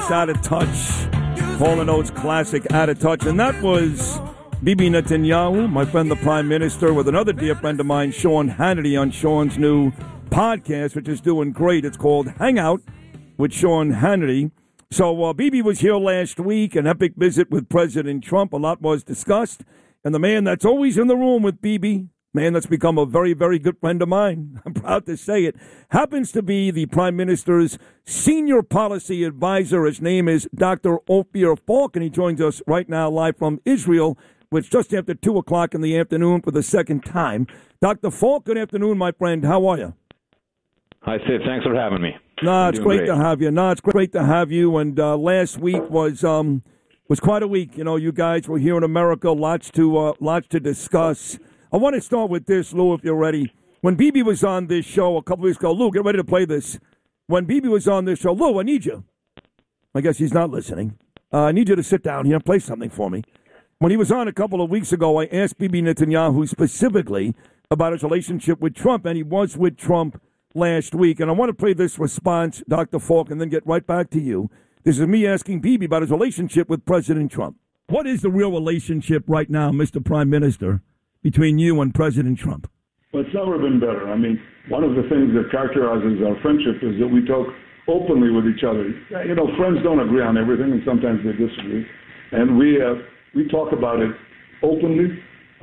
famous Out of Touch, Hall & Oates classic Out of Touch, and that was Bibi Netanyahu, my friend the Prime Minister, with another dear friend of mine, Sean Hannity, on Sean's new podcast, which is doing great. It's called Hangout with Sean Hannity. So Bibi was here last week, an epic visit with President Trump. A lot was discussed, and the man that's always in the room with Bibi, man that's become a very, very good friend of mine, I'm proud to say it, happens to be the Prime Minister's senior policy advisor. His name is Dr. Ophir Falk, and he joins us right now live from Israel, which just after 2 o'clock in the afternoon for the second time. Dr. Falk, good afternoon, my friend. How are you? Hi, Sid. Thanks for having me. No, it's great to have you. No, it's great to have you. And last week was quite a week. You know, you guys were here in America, lots to discuss. I want to start with this, Lou, if you're ready. When Bibi was on this show a couple weeks ago, Lou, get ready to play this. When Bibi was on this show, Lou, I need you. I guess he's not listening. I need you to sit down here and play something for me. When he was on a couple of weeks ago, I asked Bibi Netanyahu specifically about his relationship with Trump, and he was with Trump last week. And I want to play this response, Dr. Falk, and then get right back to you. This is me asking Bibi about his relationship with President Trump. What is the real relationship right now, Mr. Prime Minister, between you and President Trump? Well, it's never been better. I mean, one of the things that characterizes our friendship is that we talk openly with each other. You know, friends don't agree on everything, and sometimes they disagree. And we talk about it openly,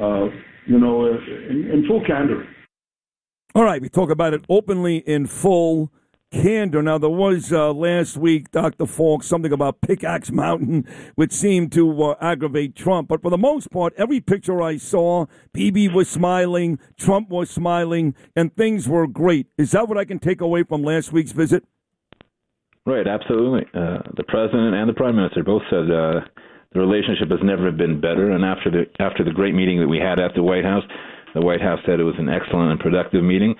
in full candor. All right, we talk about it openly in full candor. Now, there was last week, Dr. Falk, something about Pickaxe Mountain, which seemed to aggravate Trump. But for the most part, every picture I saw, Bibi was smiling, Trump was smiling, and things were great. Is that what I can take away from last week's visit? Right, absolutely. The president and the prime minister both said the relationship has never been better. And after the great meeting that we had at the White House said it was an excellent and productive meeting.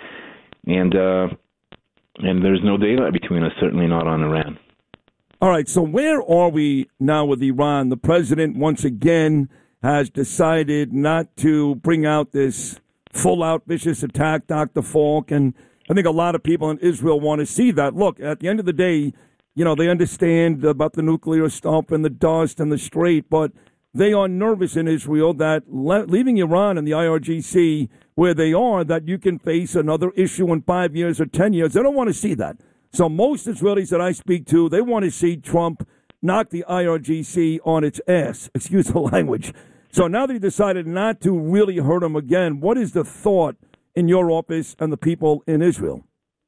And there's no daylight between us, certainly not on Iran. All right, so where are we now with Iran? The president, once again, has decided not to bring out this full-out vicious attack, Dr. Falk, and I think a lot of people in Israel want to see that. Look, at the end of the day, you know, they understand about the nuclear stuff and the dust and the Strait, but they are nervous in Israel that leaving Iran and the IRGC where they are, that you can face another issue in 5 years or 10 years. They don't want to see that. So most Israelis that I speak to, they want to see Trump knock the IRGC on its ass. Excuse the language. So now that he decided not to really hurt him again, what is the thought in your office and the people in Israel?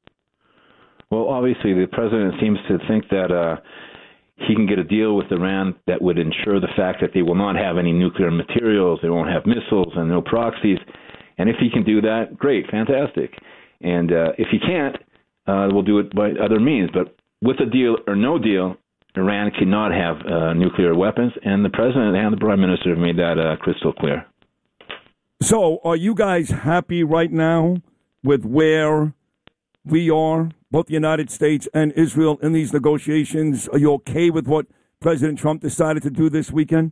Well, obviously, the president seems to think that he can get a deal with Iran that would ensure the fact that they will not have any nuclear materials, they won't have missiles and no proxies. And if he can do that, great, fantastic. And if he can't, we'll do it by other means. But with a deal or no deal, Iran cannot have nuclear weapons, and the president and the prime minister have made that crystal clear. So are you guys happy right now with where we are, both the United States and Israel, in these negotiations? Are you okay with what President Trump decided to do this weekend?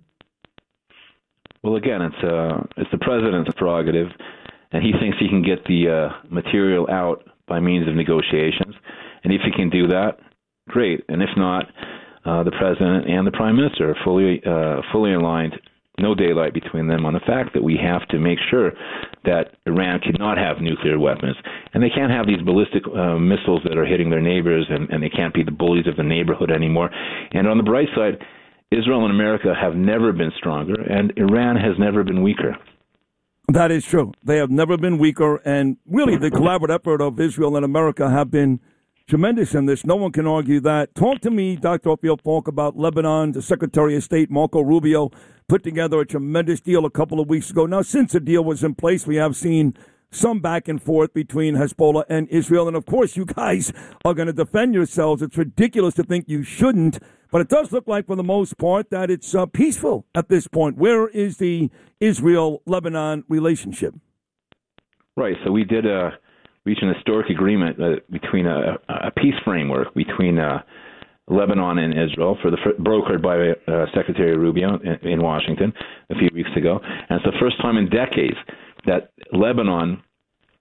Well, again, it's the president's prerogative, and he thinks he can get the material out by means of negotiations. And if he can do that, great. And if not, the president and the prime minister are fully aligned, no daylight between them, on the fact that we have to make sure that Iran cannot have nuclear weapons. And they can't have these ballistic missiles that are hitting their neighbors, and they can't be the bullies of the neighborhood anymore. And on the bright side, Israel and America have never been stronger, and Iran has never been weaker. That is true. They have never been weaker, and really the collaborative effort of Israel and America have been tremendous in this. No one can argue that. Talk to me, Dr. Ophir Falk, about Lebanon. The Secretary of State, Marco Rubio, put together a tremendous deal a couple of weeks ago. Now, since the deal was in place, we have seen some back and forth between Hezbollah and Israel. And, of course, you guys are going to defend yourselves. It's ridiculous to think you shouldn't. But it does look like, for the most part, that it's peaceful at this point. Where is the Israel-Lebanon relationship? Right. So we did reach an historic agreement between a peace framework between Lebanon and Israel, brokered by Secretary Rubio in Washington a few weeks ago. And it's the first time in decades that Lebanon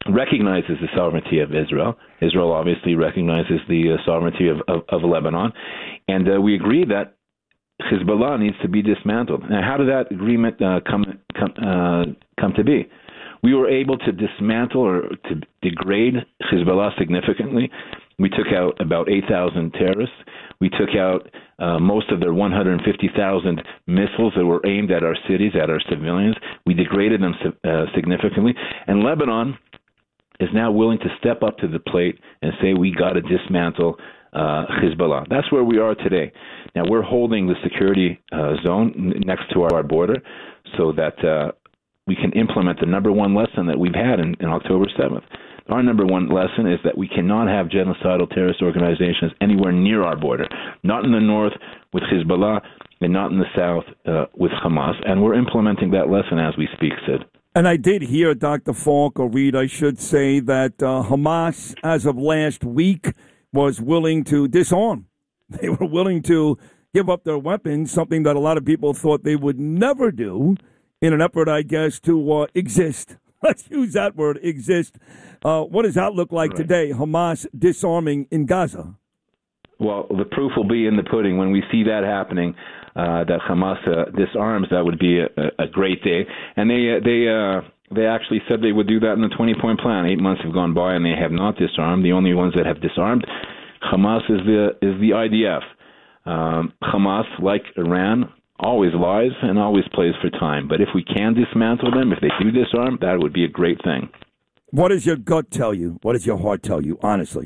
recognizes the sovereignty of Israel. Israel obviously recognizes the sovereignty of Lebanon. And we agree that Hezbollah needs to be dismantled. Now, how did that agreement come to be? We were able to dismantle or to degrade Hezbollah significantly. We took out about 8,000 terrorists. We took out most of their 150,000 missiles that were aimed at our cities, at our civilians. We degraded them significantly. And Lebanon is now willing to step up to the plate and say, we got to dismantle Hezbollah. That's where we are today. Now, we're holding the security zone next to our border so that we can implement the number one lesson that we've had in October 7th. Our number one lesson is that we cannot have genocidal terrorist organizations anywhere near our border, not in the north with Hezbollah and not in the south with Hamas. And we're implementing that lesson as we speak, Sid. And I did hear, Dr. Falk, or Reed, I should say, that Hamas, as of last week, was willing to disarm. They were willing to give up their weapons, something that a lot of people thought they would never do, in an effort, I guess, to exist. Let's use that word, exist. What does that look like today, Hamas disarming in Gaza? Well, the proof will be in the pudding. When we see that happening, that Hamas disarms, that would be a great day. And they actually said they would do that in the 20-point plan. 8 months have gone by, and they have not disarmed. The only ones that have disarmed Hamas is the IDF. Hamas, like Iran, always lies and always plays for time. But if we can dismantle them, if they do disarm, that would be a great thing. What does your gut tell you? What does your heart tell you, honestly?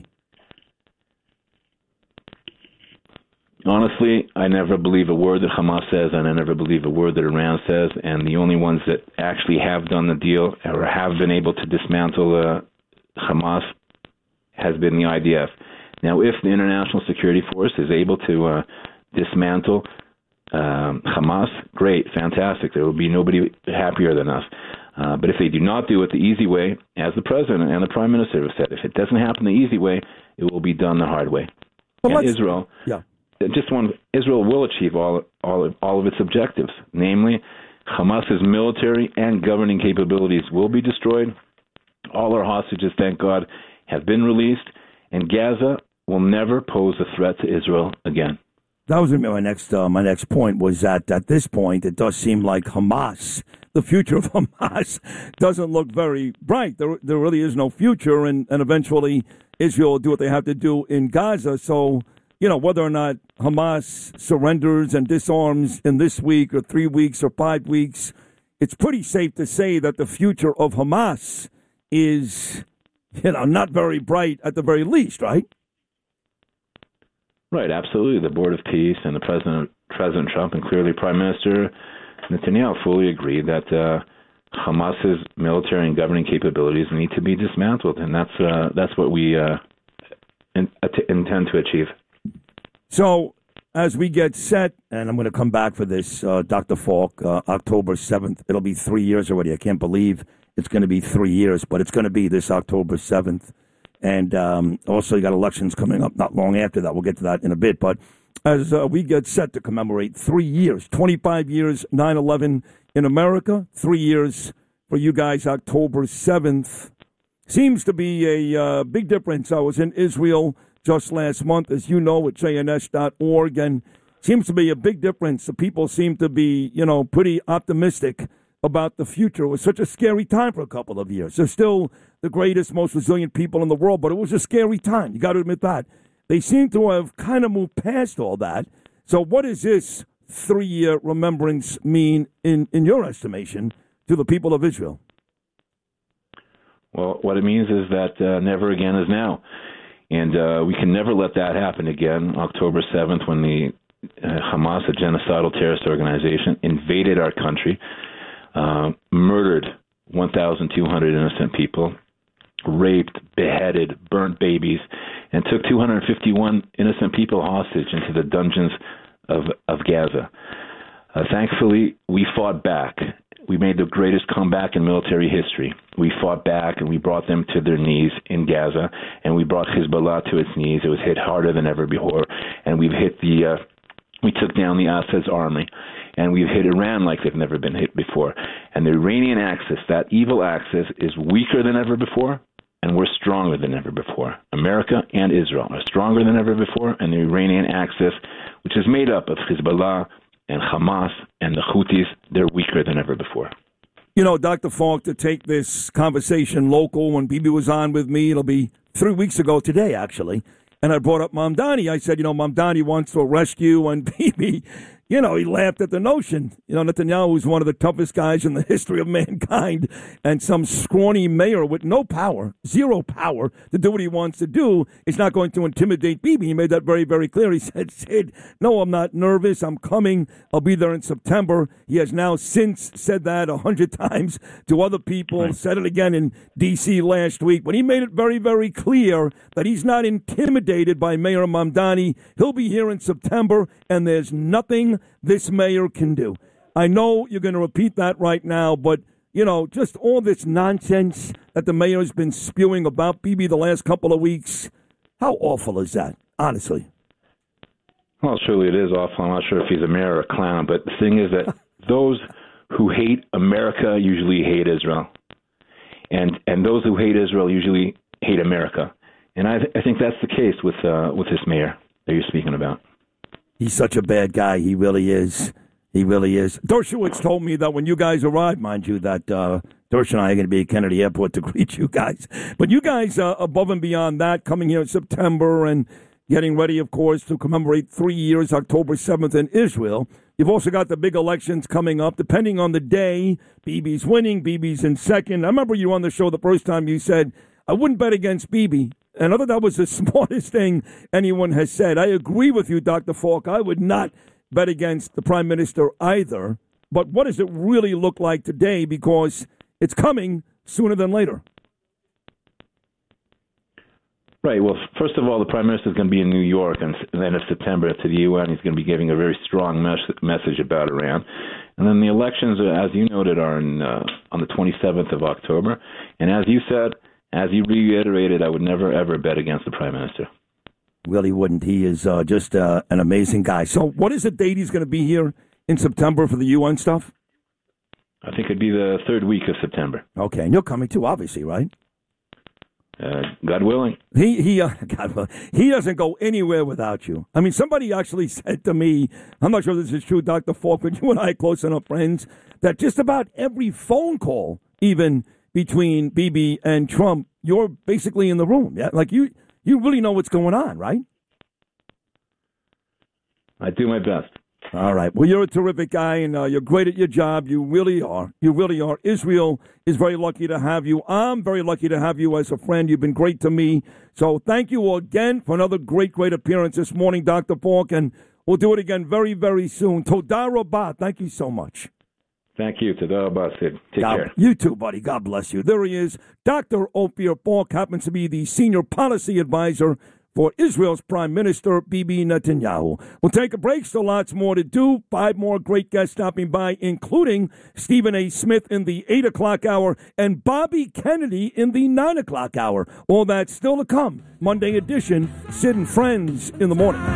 Honestly, I never believe a word that Hamas says, and I never believe a word that Iran says. And the only ones that actually have done the deal or have been able to dismantle Hamas has been the IDF. Now, if the International Security Force is able to dismantle Hamas, great, fantastic. There will be nobody happier than us. But if they do not do it the easy way, as the President and the Prime Minister have said, if it doesn't happen the easy way, it will be done the hard way. Well, and Israel, Israel will achieve all of its objectives, namely Hamas's military and governing capabilities will be destroyed. All our hostages, thank God, have been released, and Gaza will never pose a threat to Israel again. That was my next point, was that at this point, it does seem like Hamas, the future of Hamas, doesn't look very bright. There really is no future, and eventually Israel will do what they have to do in Gaza. So, whether or not Hamas surrenders and disarms in this week or 3 weeks or 5 weeks, it's pretty safe to say that the future of Hamas is, not very bright at the very least, right? Right, absolutely. The Board of Peace and the President Trump and clearly Prime Minister Netanyahu fully agree that Hamas's military and governing capabilities need to be dismantled, and that's what we intend to achieve. So, as we get set, and I'm going to come back for this, Dr. Falk, October 7th, it'll be 3 years already. I can't believe it's going to be 3 years, but it's going to be this October 7th. And also, you got elections coming up not long after that. We'll get to that in a bit. But as we get set to commemorate 3 years, 25 years, 9/11 in America, 3 years for you guys, October 7th. Seems to be a big difference. I was in Israel just last month, as you know, at jns.org, and seems to be a big difference. The people seem to be, pretty optimistic about the future. It was such a scary time for a couple of years. They're still the greatest, most resilient people in the world, but it was a scary time. You got to admit that. They seem to have kind of moved past all that. So what does this 3-year remembrance mean, in your estimation, to the people of Israel? Well, what it means is that never again is now. And we can never let that happen again. October 7th, when the Hamas, a genocidal terrorist organization, invaded our country, murdered 1,200 innocent people, raped, beheaded, burnt babies, and took 251 innocent people hostage into the dungeons of Gaza. Thankfully, we fought back. We made the greatest comeback in military history. We fought back, and we brought them to their knees in Gaza, and we brought Hezbollah to its knees. It was hit harder than ever before, and we took down the Assad's army, and we've hit Iran like they've never been hit before. And the Iranian axis, that evil axis, is weaker than ever before, and we're stronger than ever before. America and Israel are stronger than ever before, and the Iranian axis, which is made up of Hezbollah and Hamas and the Houthis, they're weaker than ever before. You know, Dr. Falk, to take this conversation local, when Bibi was on with me, it'll be 3 weeks ago today, actually, and I brought up Mamdani. I said, Mamdani wants to arrest you, and Bibi, he laughed at the notion. Netanyahu is one of the toughest guys in the history of mankind, and some scrawny mayor with no power, zero power to do what he wants to do is not going to intimidate Bibi. He made that very, very clear. He said, Sid, no, I'm not nervous. I'm coming. I'll be there in September. He has now since said that 100 times to other people, right. Said it again in D.C. last week. But he made it very, very clear that he's not intimidated by Mayor Mamdani. He'll be here in September, and there's nothing this mayor can do. I know you're going to repeat that right now, but, just all this nonsense that the mayor has been spewing about Bibi the last couple of weeks, how awful is that, honestly? Well, surely it is awful. I'm not sure if he's a mayor or a clown, but the thing is that those who hate America usually hate Israel. And those who hate Israel usually hate America. And I think that's the case with this mayor that you're speaking about. He's such a bad guy. He really is. He really is. Dershowitz told me that when you guys arrive, mind you, that Dersh and I are going to be at Kennedy Airport to greet you guys. But you guys, above and beyond that, coming here in September and getting ready, of course, to commemorate 3 years, October 7th in Israel. You've also got the big elections coming up. Depending on the day, Bibi's winning, Bibi's in second. I remember you on the show the first time you said, I wouldn't bet against Bibi. And I thought that was the smartest thing anyone has said. I agree with you, Dr. Falk. I would not bet against the Prime Minister either. But what does it really look like today? Because it's coming sooner than later. Right. Well, first of all, the Prime Minister is going to be in New York and then in September to the UN. He's going to be giving a very strong message about Iran. And then the elections, as you noted, are on the 27th of October. And as you said, as you reiterated, I would never, ever bet against the Prime Minister. Well, he wouldn't. He is just an amazing guy. So what is the date he's going to be here in September for the UN stuff? I think it'd be the third week of September. Okay, and you're coming too, obviously, right? God willing. God willing. He doesn't go anywhere without you. I mean, somebody actually said to me, I'm not sure this is true, Dr. Falk, but you and I are close enough friends, that just about every phone call, even between Bibi and Trump, you're basically in the room. Yeah, like you really know what's going on, right? I do my best. All right. Well, you're a terrific guy, and you're great at your job. You really are. You really are. Israel is very lucky to have you. I'm very lucky to have you as a friend. You've been great to me. So thank you again for another great, great appearance this morning, Dr. Falk, and we'll do it again very, very soon. Toda Rabah. Thank you so much. Thank you. Toda Rabah, Sid. Take care. You too, buddy. God bless you. There he is. Dr. Ophir Falk happens to be the senior policy advisor for Israel's Prime Minister, Bibi Netanyahu. We'll take a break. Still lots more to do. 5 more great guests stopping by, including Stephen A. Smith in the 8 o'clock hour and Bobby Kennedy in the 9 o'clock hour. All that still to come. Monday edition, Sid and Friends in the morning.